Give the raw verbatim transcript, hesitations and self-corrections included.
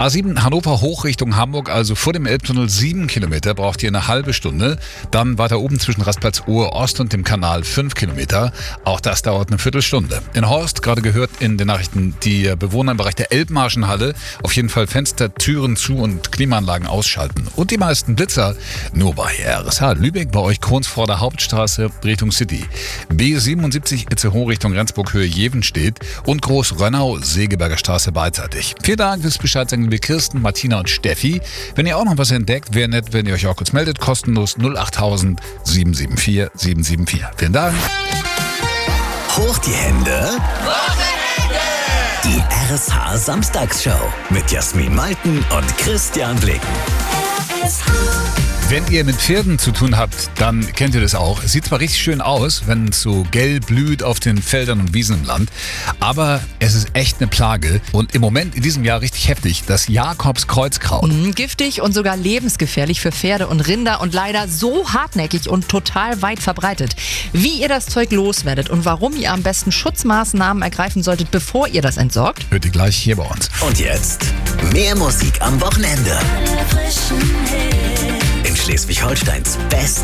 A sieben Hannover hoch Richtung Hamburg, also vor dem Elbtunnel sieben Kilometer, braucht ihr eine halbe Stunde. Dann weiter oben zwischen Rastplatz Ohe Ost und dem Kanal fünf Kilometer. Auch das dauert eine Viertelstunde. In Horst, gerade gehört in den Nachrichten, die Bewohner im Bereich der Elbmarschenhalle auf jeden Fall Fenster, Türen zu und Klimaanlagen ausschalten. Und die meisten Blitzer nur bei R S H Lübeck, bei euch Kronsvorder Hauptstraße Richtung City. B siebenundsiebzig Itzehoe Richtung Rendsburg Höhe Jevenstedt und Groß-Rönnau Segeberger Straße beidseitig. Vielen Dank fürs Bescheid sagen wir Kirsten, Martina und Steffi. Wenn ihr auch noch was entdeckt, wäre nett, wenn ihr euch auch kurz meldet. Kostenlos null acht tausend sieben sieben vier sieben sieben vier. Vielen Dank. Hoch die Hände. Die R S H Samstagsshow mit Jasmin Malten und Christian Blicken. Wenn ihr mit Pferden zu tun habt, dann kennt ihr das auch. Es sieht zwar richtig schön aus, wenn es so gelb blüht auf den Feldern und Wiesen im Land, aber es ist echt eine Plage und im Moment in diesem Jahr richtig heftig, das Jakobskreuzkraut. Mm, giftig und sogar lebensgefährlich für Pferde und Rinder und leider so hartnäckig und total weit verbreitet. Wie ihr das Zeug loswerdet und warum ihr am besten Schutzmaßnahmen ergreifen solltet, bevor ihr das entsorgt, hört ihr gleich hier bei uns. Und jetzt mehr Musik am Wochenende. In Schleswig-Holsteins Best